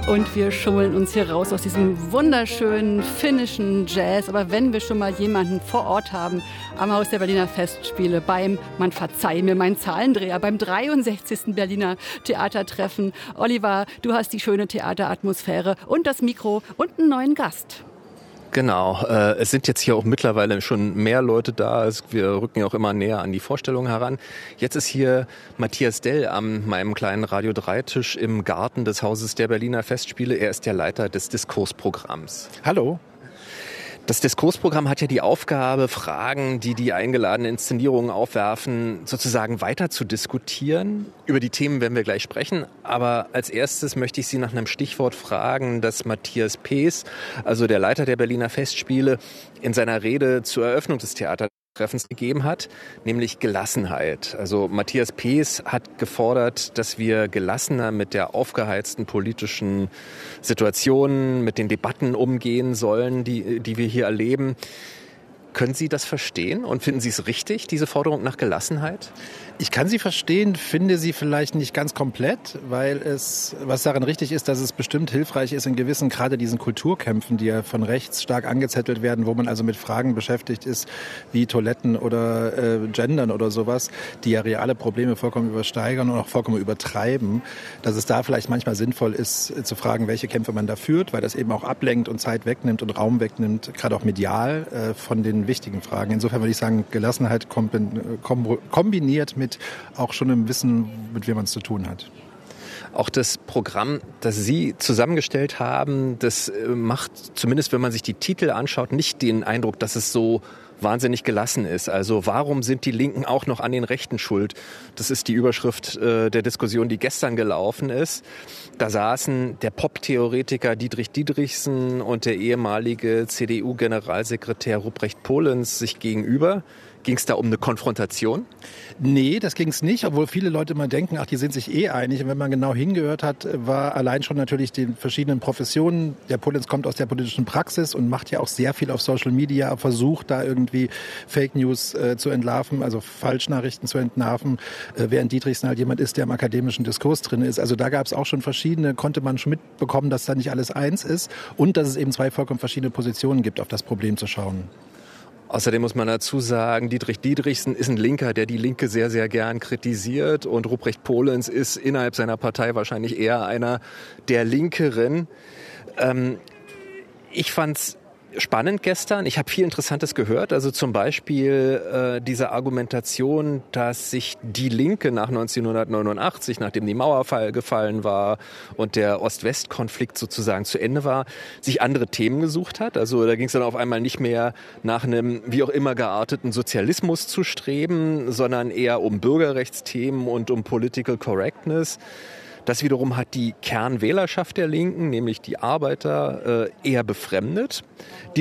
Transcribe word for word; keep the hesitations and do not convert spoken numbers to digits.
Und wir schummeln uns hier raus aus diesem wunderschönen finnischen Jazz. Aber wenn wir schon mal jemanden vor Ort haben, am Haus der Berliner Festspiele, beim, man verzeih mir, mein Zahlendreher, beim dreiundsechzigsten Berliner Theatertreffen. Oliver, du hast die schöne Theateratmosphäre und das Mikro und einen neuen Gast. Genau, äh, es sind jetzt hier auch mittlerweile schon mehr Leute da. Wir rücken ja auch immer näher an die Vorstellung heran. Jetzt ist hier Matthias Dell an meinem kleinen Radio drei Tisch im Garten des Hauses der Berliner Festspiele. Er ist der Leiter des Diskursprogramms. Hallo. Das Diskursprogramm hat ja die Aufgabe, Fragen, die die eingeladenen Inszenierungen aufwerfen, sozusagen weiter zu diskutieren. Über die Themen werden wir gleich sprechen. Aber als erstes möchte ich Sie nach einem Stichwort fragen, das Matthias Pees, also der Leiter der Berliner Festspiele, in seiner Rede zur Eröffnung des Theatertreffens gegeben hat, nämlich Gelassenheit. Also Matthias Pees hat gefordert, dass wir gelassener mit der aufgeheizten politischen Situation, mit den Debatten umgehen sollen, die, die wir hier erleben. Können Sie das verstehen und finden Sie es richtig, diese Forderung nach Gelassenheit? Ich kann sie verstehen, finde sie vielleicht nicht ganz komplett, weil es, was daran richtig ist, dass es bestimmt hilfreich ist in gewissen, gerade diesen Kulturkämpfen, die ja von rechts stark angezettelt werden, wo man also mit Fragen beschäftigt ist, wie Toiletten oder äh, Gendern oder sowas, die ja reale Probleme vollkommen übersteigern und auch vollkommen übertreiben, dass es da vielleicht manchmal sinnvoll ist, äh, zu fragen, welche Kämpfe man da führt, weil das eben auch ablenkt und Zeit wegnimmt und Raum wegnimmt, gerade auch medial, äh, von den wichtigen Fragen. Insofern würde ich sagen, Gelassenheit kombiniert mit auch schon im Wissen, mit wem man es zu tun hat. Auch das Programm, das Sie zusammengestellt haben, das macht, zumindest wenn man sich die Titel anschaut, nicht den Eindruck, dass es so wahnsinnig gelassen ist. Also warum sind die Linken auch noch an den Rechten schuld? Das ist die Überschrift äh, der Diskussion, die gestern gelaufen ist. Da saßen der Pop-Theoretiker Dietrich Dietrichsen und der ehemalige C D U-Generalsekretär Ruprecht Polenz sich gegenüber. Ging es da um eine Konfrontation? Nee, das ging es nicht, obwohl viele Leute immer denken, ach, die sind sich eh einig. Und wenn man genau hingehört hat, war allein schon natürlich den verschiedenen Professionen. Der Polenz kommt aus der politischen Praxis und macht ja auch sehr viel auf Social Media, versucht da irgendwie Fake News äh, zu entlarven, also Falschnachrichten zu entlarven, äh, während Dietrichsen halt jemand ist, der im akademischen Diskurs drin ist. Also da gab es auch schon verschiedene, konnte man schon mitbekommen, dass da nicht alles eins ist und dass es eben zwei vollkommen verschiedene Positionen gibt, auf das Problem zu schauen. Außerdem muss man dazu sagen, Dietrich Dietrichsen ist ein Linker, der die Linke sehr, sehr gern kritisiert. Und Ruprecht Polenz ist innerhalb seiner Partei wahrscheinlich eher einer der Linkeren. Ähm, ich fand's spannend gestern. Ich habe viel Interessantes gehört. Also zum Beispiel äh, diese Argumentation, dass sich die Linke nach neunzehnhundertneunundachtzig, nachdem die Mauer fall, gefallen war und der Ost-West-Konflikt sozusagen zu Ende war, sich andere Themen gesucht hat. Also da ging es dann auf einmal nicht mehr nach einem wie auch immer gearteten Sozialismus zu streben, sondern eher um Bürgerrechtsthemen und um Political Correctness. Das wiederum hat die Kernwählerschaft der Linken, nämlich die Arbeiter, eher befremdet. Die